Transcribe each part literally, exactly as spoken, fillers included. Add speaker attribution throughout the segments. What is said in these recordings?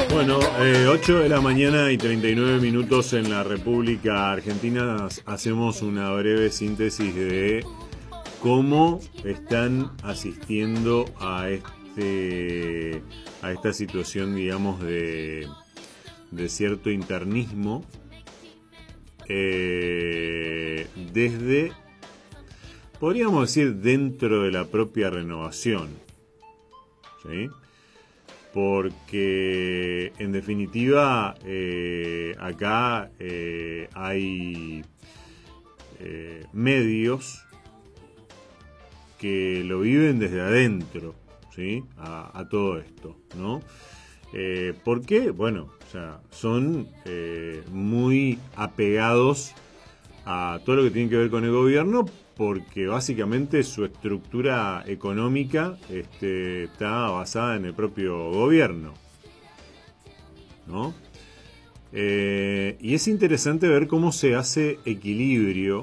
Speaker 1: Bueno, eh, ocho de la mañana y treinta y nueve minutos en la República Argentina. Hacemos una breve síntesis de cómo están asistiendo a este a esta situación, digamos, de, de cierto internismo eh, desde, podríamos decir, dentro de la propia renovación, ¿sí? Porque en definitiva eh, acá eh, hay eh, medios que lo viven desde adentro, ¿sí? a, a todo esto, ¿no? Eh, ¿Por qué? Bueno, o sea, son eh, muy apegados a todo lo que tiene que ver con el gobierno, porque básicamente su estructura económica este, está basada en el propio gobierno, ¿no? Eh, y es interesante ver cómo se hace equilibrio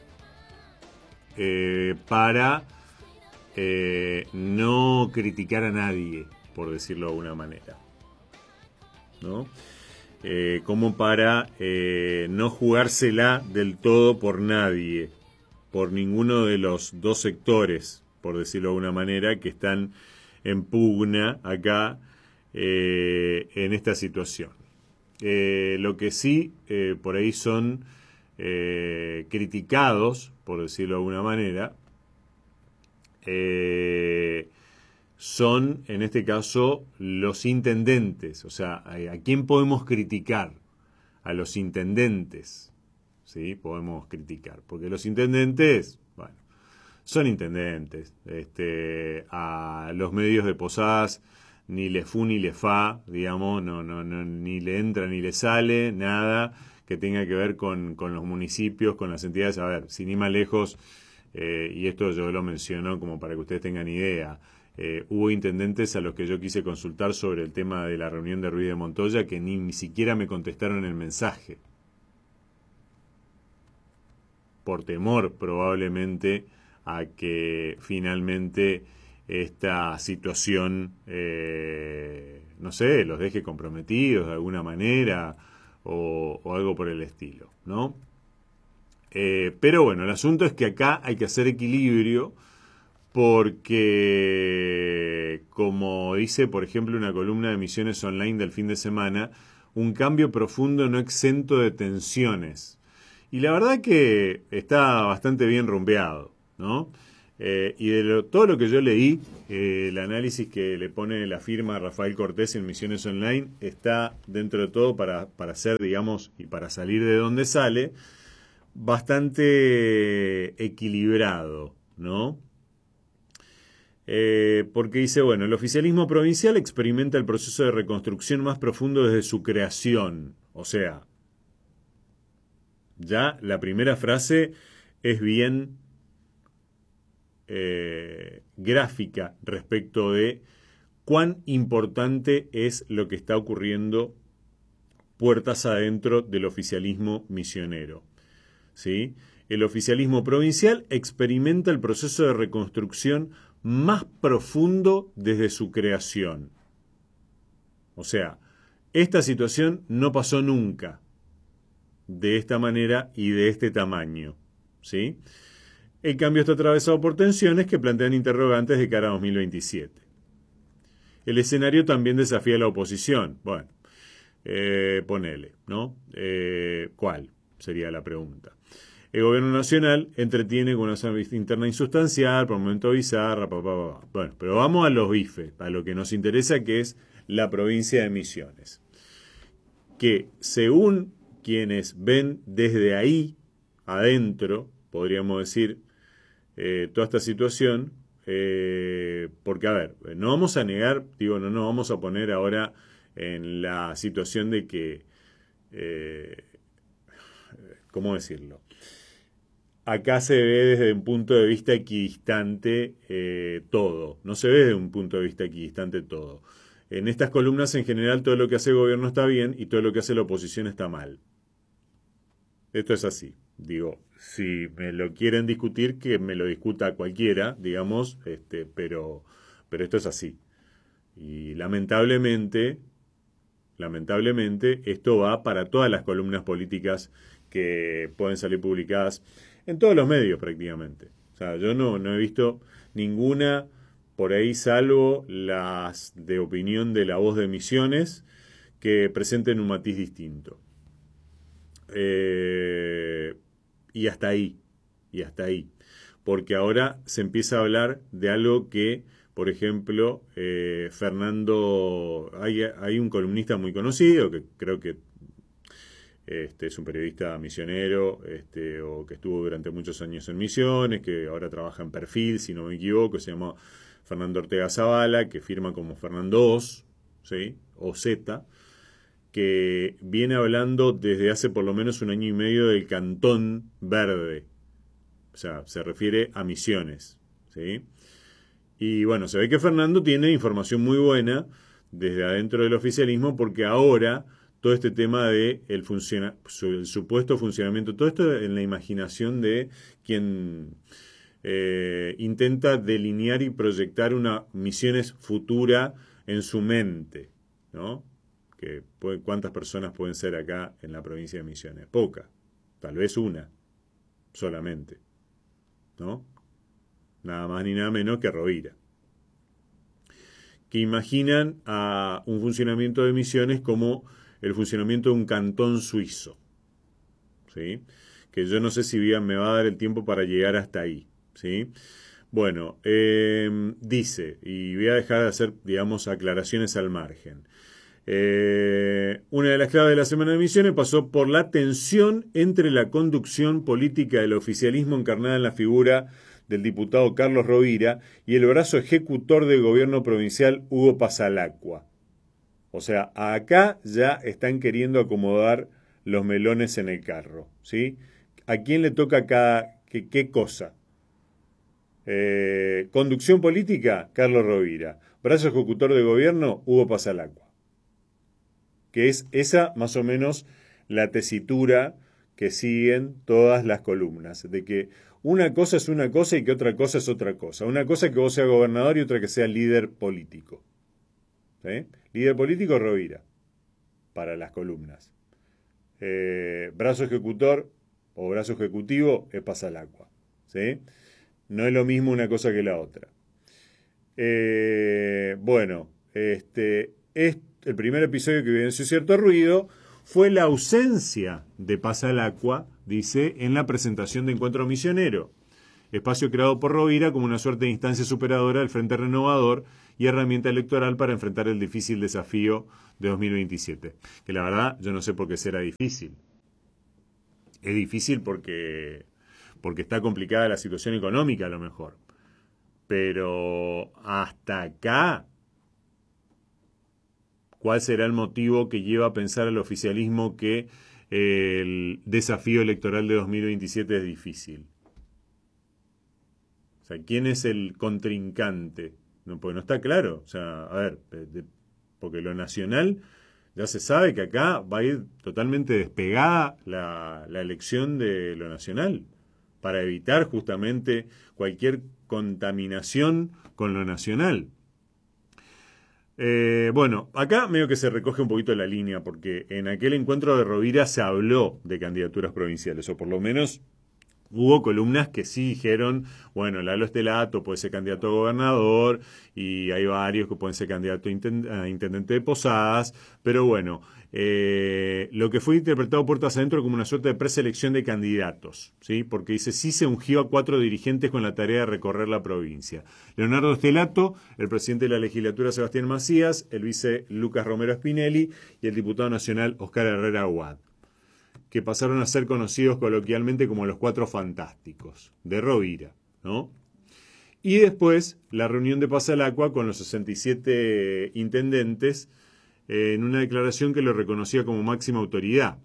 Speaker 1: eh, para eh, no criticar a nadie, por decirlo de alguna manera, ¿no? Eh, como para eh, no jugársela del todo por nadie, por ninguno de los dos sectores, por decirlo de alguna manera, que están en pugna acá eh, en esta situación. Eh, lo que sí, eh, por ahí son eh, criticados, por decirlo de alguna manera, eh, son, en este caso, los intendentes. O sea, ¿a, a quién podemos criticar? A los intendentes. ¿Sí? Podemos criticar, porque los intendentes, bueno, son intendentes. Este, a los medios de Posadas ni le fu ni le fa, digamos, no, no, no, ni le entra ni le sale, nada que tenga que ver con, con los municipios, con las entidades. A ver, sin ir más lejos, eh, y esto yo lo menciono como para que ustedes tengan idea, eh, hubo intendentes a los que yo quise consultar sobre el tema de la reunión de Ruiz de Montoya que ni, ni siquiera me contestaron el mensaje, por temor probablemente a que finalmente esta situación, eh, no sé, los deje comprometidos de alguna manera o, o algo por el estilo, ¿no? Eh, pero bueno, el asunto es que acá hay que hacer equilibrio porque, como dice, por ejemplo, una columna de Misiones Online del fin de semana, un cambio profundo no exento de tensiones. Y la verdad que está bastante bien rumbeado, ¿no? Eh, y de lo, todo lo que yo leí, eh, el análisis que le pone la firma Rafael Cortés en Misiones Online está, dentro de todo, para, para ser, digamos, y para salir de donde sale, bastante equilibrado, ¿no? Eh, porque dice, bueno, el oficialismo provincial experimenta el proceso de reconstrucción más profundo desde su creación. O sea, ya la primera frase es bien eh, gráfica respecto de cuán importante es lo que está ocurriendo puertas adentro del oficialismo misionero, ¿sí? El oficialismo provincial experimenta el proceso de reconstrucción más profundo desde su creación. O sea, esta situación no pasó nunca de esta manera y de este tamaño, ¿sí? El cambio está atravesado por tensiones que plantean interrogantes de cara a dos mil veintisiete. El escenario también desafía a la oposición. Bueno, eh, ponele, ¿no? Eh, ¿Cuál? Sería la pregunta. El gobierno nacional entretiene con una interna insustancial, por momento bizarra, pa, pa, pa. Bueno, pero vamos a los bifes, a lo que nos interesa, que es la provincia de Misiones. Que según quienes ven desde ahí, adentro, podríamos decir, eh, toda esta situación, eh, porque, a ver, no vamos a negar, digo, no nos vamos a poner ahora en la situación de que, eh, ¿cómo decirlo? Acá se ve desde un punto de vista equidistante eh, todo, no se ve desde un punto de vista equidistante todo. En estas columnas en general todo lo que hace el gobierno está bien y todo lo que hace la oposición está mal. Esto es así. Digo, si me lo quieren discutir, que me lo discuta cualquiera, digamos, este, pero, pero esto es así. Y lamentablemente lamentablemente, esto va para todas las columnas políticas que pueden salir publicadas en todos los medios prácticamente. O sea, yo no, no he visto ninguna por ahí, salvo las de opinión de La Voz de Misiones, que presenten un matiz distinto. Eh, y hasta ahí, y hasta ahí. Porque ahora se empieza a hablar de algo que, por ejemplo, eh, Fernando, hay, hay un columnista muy conocido, que creo que este, es un periodista misionero, este, o que estuvo durante muchos años en Misiones, que ahora trabaja en Perfil, si no me equivoco, se llama Fernando Ortega Zavala, que firma como Fernando Oz, ¿sí? O Z, que viene hablando desde hace por lo menos un año y medio del Cantón Verde. O sea, se refiere a Misiones, ¿sí? Y bueno, se ve que Fernando tiene información muy buena desde adentro del oficialismo, porque ahora todo este tema de el, funciona, el supuesto funcionamiento, todo esto en la imaginación de quien eh, intenta delinear y proyectar una Misiones futura en su mente, ¿no? Que puede, ¿cuántas personas pueden ser acá en la provincia de Misiones? Pocas, tal vez una solamente, ¿no? Nada más ni nada menos que Rovira. Que imaginan a un funcionamiento de Misiones como el funcionamiento de un cantón suizo, ¿sí? Que yo no sé si me va a dar el tiempo para llegar hasta ahí, ¿sí? Bueno, eh, dice, y voy a dejar de hacer, digamos, aclaraciones al margen. Eh, una de las claves de la Semana de Misiones pasó por la tensión entre la conducción política del oficialismo encarnada en la figura del diputado Carlos Rovira y el brazo ejecutor del gobierno provincial Hugo Pasalacqua. O sea, acá ya están queriendo acomodar los melones en el carro, ¿sí? ¿A quién le toca cada qué, qué cosa? Eh, conducción política, Carlos Rovira. Brazo ejecutor de gobierno, Hugo Pasalacqua. Que es esa más o menos la tesitura que siguen todas las columnas, de que una cosa es una cosa y que otra cosa es otra cosa. Una cosa es que vos seas gobernador y otra que seas líder político. ¿Sí? Líder político, Rovira, para las columnas. Eh, brazo ejecutor o brazo ejecutivo es Pasalacqua. ¿Sí? No es lo mismo una cosa que la otra. Eh, bueno, este, es el primer episodio que evidenció cierto ruido fue la ausencia de Pasalacqua, dice, en la presentación de Encuentro Misionero, espacio creado por Rovira como una suerte de instancia superadora del Frente Renovador y herramienta electoral para enfrentar el difícil desafío de dos mil veintisiete. Que la verdad, yo no sé por qué será difícil. Es difícil porque, porque está complicada la situación económica a lo mejor. Pero hasta acá, ¿cuál será el motivo que lleva a pensar al oficialismo que el desafío electoral de dos mil veintisiete es difícil? O sea, ¿quién es el contrincante? No, pues no está claro. O sea, a ver, de, de, porque lo nacional ya se sabe que acá va a ir totalmente despegada la, la elección de lo nacional para evitar justamente cualquier contaminación con lo nacional. Eh, bueno, acá medio que se recoge un poquito la línea, porque en aquel encuentro de Rovira se habló de candidaturas provinciales, o por lo menos hubo columnas que sí dijeron, bueno, Lalo Estelato puede ser candidato a gobernador y hay varios que pueden ser candidato a intendente de Posadas, pero bueno, eh, lo que fue interpretado puertas adentro como una suerte de preselección de candidatos, ¿sí? Porque dice, sí se ungió a cuatro dirigentes con la tarea de recorrer la provincia. Leonardo Estelato, el presidente de la legislatura Sebastián Macías, el vice Lucas Romero Spinelli y el diputado nacional Oscar Herrera Aguad, que pasaron a ser conocidos coloquialmente como los Cuatro Fantásticos, de Rovira, ¿no? Y después la reunión de Pasalacqua con los sesenta y siete intendentes eh, en una declaración que lo reconocía como máxima autoridad.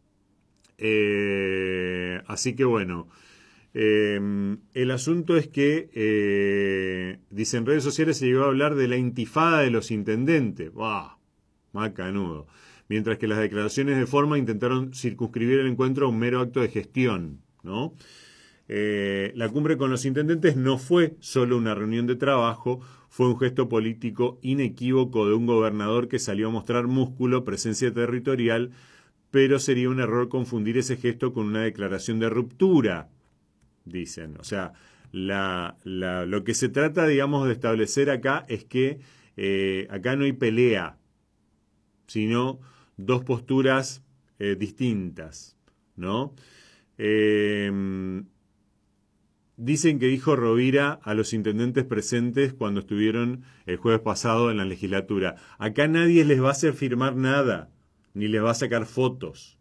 Speaker 1: Eh, así que bueno, eh, el asunto es que, eh, dice, en redes sociales se llegó a hablar de la intifada de los intendentes. ¡Bah! Macanudo. Mientras que las declaraciones de forma intentaron circunscribir el encuentro a un mero acto de gestión, ¿no? Eh, la cumbre con los intendentes no fue solo una reunión de trabajo, fue un gesto político inequívoco de un gobernador que salió a mostrar músculo, presencia territorial, pero sería un error confundir ese gesto con una declaración de ruptura, dicen. O sea, la, la, lo que se trata, digamos, de establecer acá es que eh, acá no hay pelea, sino dos posturas eh, distintas, ¿no? Eh, dicen que dijo Rovira a los intendentes presentes cuando estuvieron el jueves pasado en la legislatura: acá nadie les va a hacer firmar nada, ni les va a sacar fotos,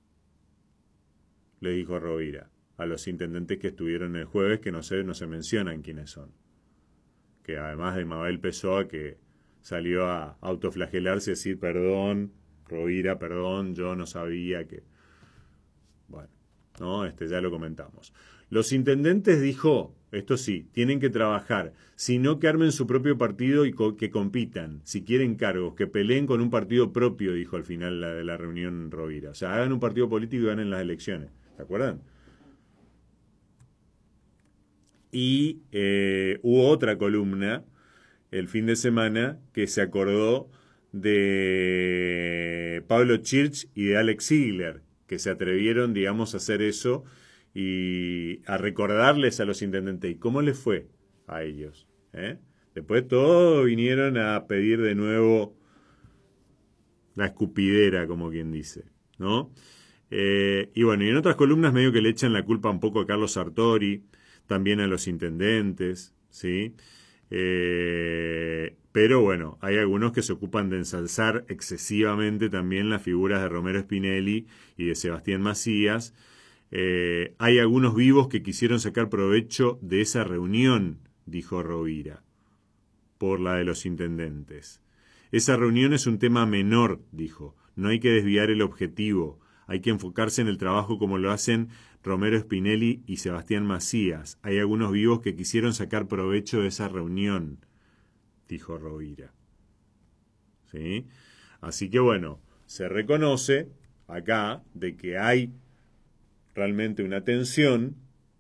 Speaker 1: le dijo Rovira a los intendentes que estuvieron el jueves, que no se, no se mencionan quiénes son. Que además de Mabel Pessoa, que salió a autoflagelarse y decir: perdón, Rovira, perdón, yo no sabía que... Bueno, no, este ya lo comentamos. Los intendentes, dijo, esto sí, tienen que trabajar, si no que armen su propio partido y co que compitan, si quieren cargos, que peleen con un partido propio, dijo al final la, de la reunión Rovira. O sea, hagan un partido político y ganen las elecciones. ¿Se acuerdan? Y eh, hubo otra columna el fin de semana que se acordó de Pablo Chirch y de Alex Ziegler, que se atrevieron, digamos, a hacer eso y a recordarles a los intendentes. ¿Y cómo les fue a ellos? ¿Eh? Después todos vinieron a pedir de nuevo la escupidera, como quien dice, ¿no? Eh, y bueno, y en otras columnas medio que le echan la culpa un poco a Carlos Sartori, también a los intendentes, ¿sí? Eh, pero bueno, hay algunos que se ocupan de ensalzar excesivamente también las figuras de Romero Spinelli y de Sebastián Macías. Eh, hay algunos vivos que quisieron sacar provecho de esa reunión, dijo Rovira, por la de los intendentes. Esa reunión es un tema menor, dijo. No hay que desviar el objetivo. Hay que enfocarse en el trabajo como lo hacen Romero Spinelli y Sebastián Macías. Hay algunos vivos que quisieron sacar provecho de esa reunión, dijo Rovira. ¿Sí? Así que bueno, se reconoce acá de que hay realmente una tensión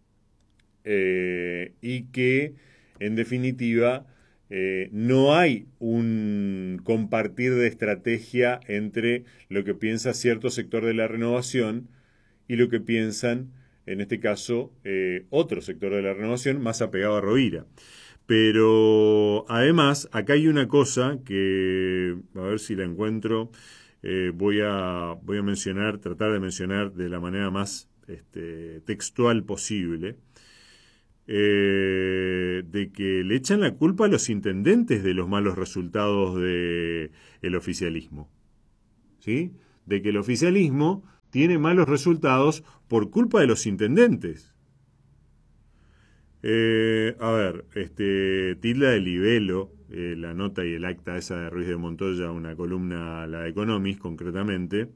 Speaker 1: eh, y que, en definitiva, eh, no hay un compartir de estrategia entre lo que piensa cierto sector de la renovación y lo que piensan, en este caso, eh, otro sector de la renovación más apegado a Rovira. Pero además, acá hay una cosa que, a ver si la encuentro, eh, voy, a, voy a mencionar, tratar de mencionar de la manera más este, textual posible, eh, de que le echan la culpa a los intendentes de los malos resultados del oficialismo. ¿Sí? De que el oficialismo tiene malos resultados por culpa de los intendentes. Eh, a ver, este, Tilda de Libelo, eh, la nota y el acta esa de Ruiz de Montoya, una columna, la de Economist concretamente.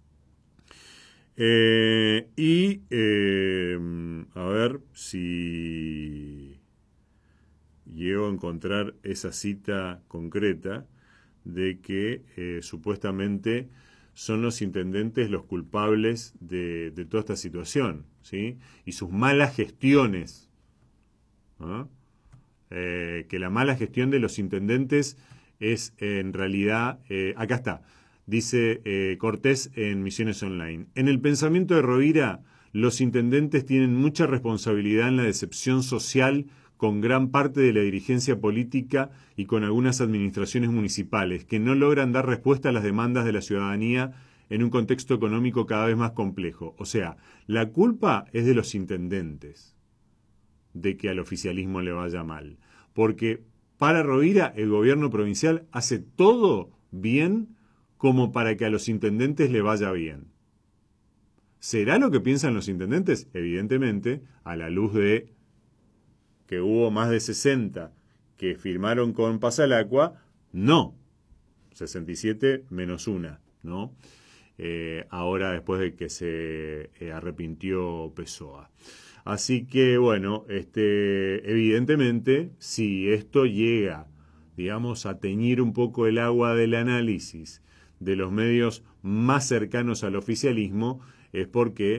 Speaker 1: Eh, y eh, a ver si llego a encontrar esa cita concreta de que eh, supuestamente son los intendentes los culpables de, de toda esta situación, ¿sí? Y sus malas gestiones, ¿no? Eh, que la mala gestión de los intendentes es eh, en realidad, eh, acá está, dice eh, Cortés en Misiones Online. En el pensamiento de Rovira, los intendentes tienen mucha responsabilidad en la decepción social con gran parte de la dirigencia política y con algunas administraciones municipales, que no logran dar respuesta a las demandas de la ciudadanía en un contexto económico cada vez más complejo. O sea, la culpa es de los intendentes de que al oficialismo le vaya mal. Porque para Rovira el gobierno provincial hace todo bien como para que a los intendentes le vaya bien. ¿Será lo que piensan los intendentes? Evidentemente, a la luz de que hubo más de sesenta que firmaron con Pasalacqua, no. sesenta y siete menos una, ¿no? Eh, ahora después de que se eh, arrepintió Pessoa. Así que, bueno, este, evidentemente, si esto llega, digamos, a teñir un poco el agua del análisis de los medios más cercanos al oficialismo, es porque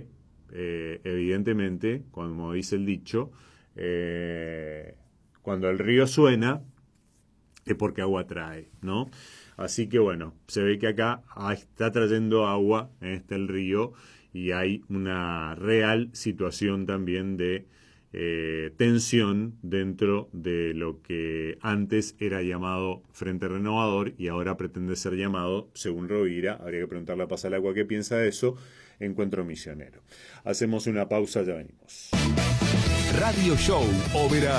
Speaker 1: eh, evidentemente, como dice el dicho, eh, cuando el río suena es porque agua trae, ¿no? Así que bueno, se ve que acá está trayendo agua, en este el río, y hay una real situación también de eh, tensión dentro de lo que antes era llamado Frente Renovador y ahora pretende ser llamado, según Rovira, habría que preguntarle a Pasa el Agua qué piensa de eso, Encuentro Misionero. Hacemos una pausa, ya venimos.
Speaker 2: Radio Show Oberá.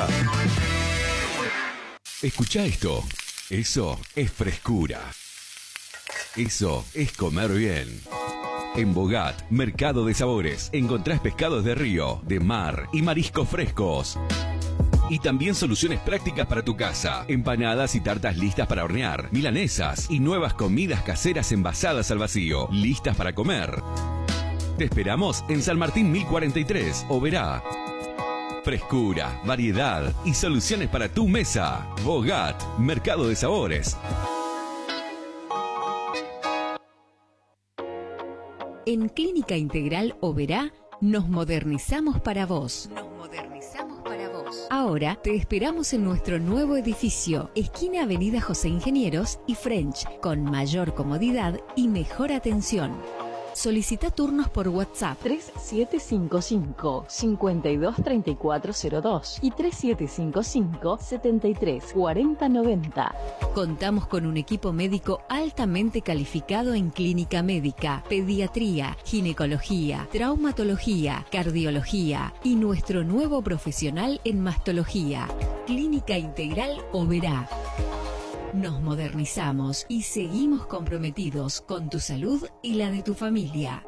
Speaker 2: Escucha esto. Eso es frescura. Eso es comer bien. En Bogat, Mercado de Sabores, encontrás pescados de río, de mar y mariscos frescos. Y también soluciones prácticas para tu casa. Empanadas y tartas listas para hornear, milanesas y nuevas comidas caseras envasadas al vacío, listas para comer. Te esperamos en San Martín mil cuarenta y tres, Oberá. Frescura, variedad y soluciones para tu mesa. Bogat, Mercado de Sabores.
Speaker 3: En Clínica Integral Oberá nos modernizamos para vos. Nos modernizamos para vos. Ahora te esperamos en nuestro nuevo edificio, esquina Avenida José Ingenieros y French, con mayor comodidad y mejor atención. Solicita turnos por WhatsApp
Speaker 4: tres siete cinco cinco, cinco dos tres cuatro cero dos y tres siete cinco cinco, siete tres cuatro cero nueve cero.
Speaker 3: Contamos con un equipo médico altamente calificado en clínica médica, pediatría, ginecología, traumatología, cardiología y nuestro nuevo profesional en mastología. Clínica Integral Oberá. Nos modernizamos y seguimos comprometidos con tu salud y la de tu familia.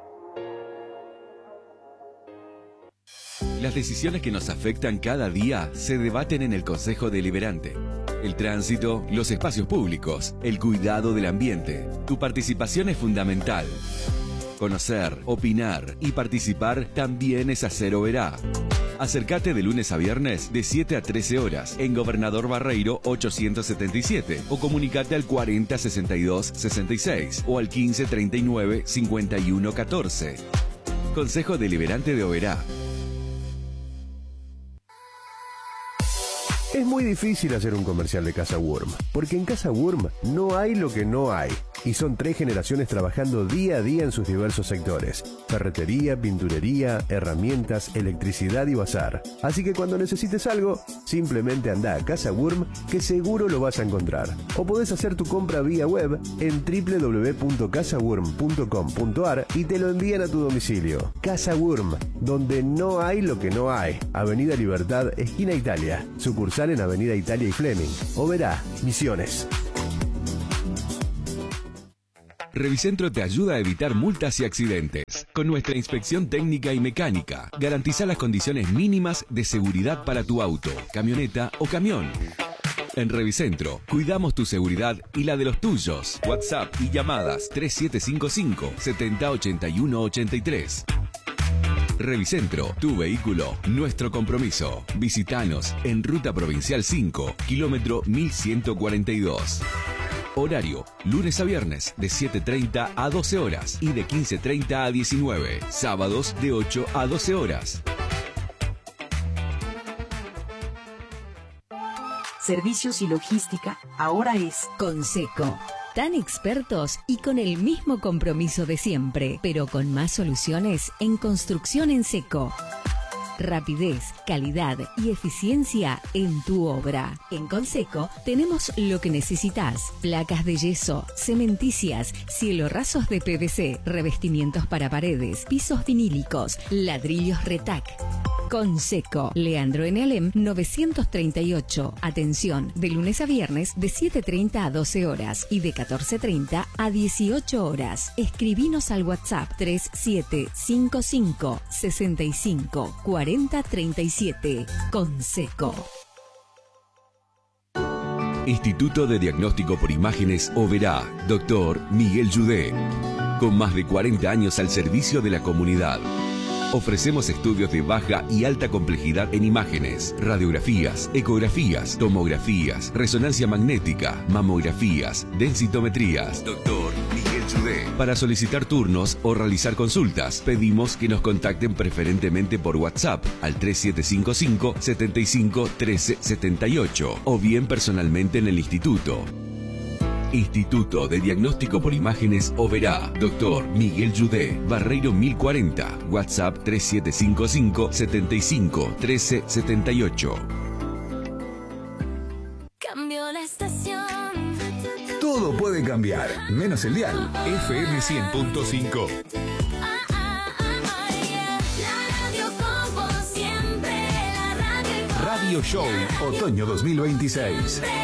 Speaker 2: Las decisiones que nos afectan cada día se debaten en el Consejo Deliberante. El tránsito, los espacios públicos, el cuidado del ambiente. Tu participación es fundamental. Conocer, opinar y participar también es hacer Oberá. Acércate de lunes a viernes de siete a trece horas en Gobernador Barreiro ochocientos setenta y siete o comunicate al cuarenta sesenta y dos sesenta y seis o al quince treinta y nueve cincuenta y uno catorce. Consejo Deliberante de Oberá.
Speaker 5: Es muy difícil hacer un comercial de Casa Wurm, porque en Casa Wurm no hay lo que no hay. Y son tres generaciones trabajando día a día en sus diversos sectores. Ferretería, pinturería, herramientas, electricidad y bazar. Así que cuando necesites algo, simplemente anda a Casa Wurm, que seguro lo vas a encontrar. O podés hacer tu compra vía web en doble u doble u doble u punto casa wurm punto com punto a r y te lo envían a tu domicilio. Casa Wurm, donde no hay lo que no hay. Avenida Libertad, esquina Italia. Sucursal en Avenida Italia y Fleming. Oberá, Misiones.
Speaker 2: Revicentro te ayuda a evitar multas y accidentes. Con nuestra inspección técnica y mecánica, garantiza las condiciones mínimas de seguridad para tu auto, camioneta o camión. En Revicentro, cuidamos tu seguridad y la de los tuyos. WhatsApp y llamadas tres siete cinco cinco, siete cero ocho uno ocho tres. Revicentro, tu vehículo, nuestro compromiso. Visítanos en Ruta Provincial cinco, kilómetro mil ciento cuarenta y dos. Horario, lunes a viernes de siete treinta a doce horas y de quince treinta a diecinueve. Sábados de ocho a doce horas.
Speaker 6: Servicios y logística ahora es
Speaker 3: Conseco. Tan expertos y con el mismo compromiso de siempre, pero con más soluciones en construcción en seco. Rapidez, calidad y eficiencia en tu obra. En Conseco tenemos lo que necesitas: placas de yeso, cementicias, cielo rasos de P V C, revestimientos para paredes, pisos vinílicos, ladrillos Retac. Conseco, Leandro en Alem novecientos treinta y ocho. Atención, de lunes a viernes de siete treinta a doce horas y de catorce treinta a dieciocho horas. Escribinos al WhatsApp tres siete cinco cinco, sesenta y cinco, cuarenta treinta y siete. Conseco.
Speaker 2: Instituto de Diagnóstico por Imágenes Oberá, doctor Miguel Yudé. Con más de cuarenta años al servicio de la comunidad. Ofrecemos estudios de baja y alta complejidad en imágenes, radiografías, ecografías, tomografías, resonancia magnética, mamografías, densitometrías. Doctor Miguel Miguel Judé. Para solicitar turnos o realizar consultas, pedimos que nos contacten preferentemente por WhatsApp al tres siete cinco cinco, setenta y cinco, trece setenta y ocho o bien personalmente en el instituto. Instituto de Diagnóstico por Imágenes Oberá. Doctor Miguel Judé, Barreiro mil cuarenta. WhatsApp tres siete cinco cinco, setenta y cinco, trece setenta y ocho.
Speaker 7: Cambio la estación.
Speaker 8: Todo puede cambiar, menos el dial. F M cien punto cinco.
Speaker 7: Ah, ah, ah, ah, yeah. La radio como siempre. La radio.
Speaker 8: Radio Show, otoño dos mil veintiséis.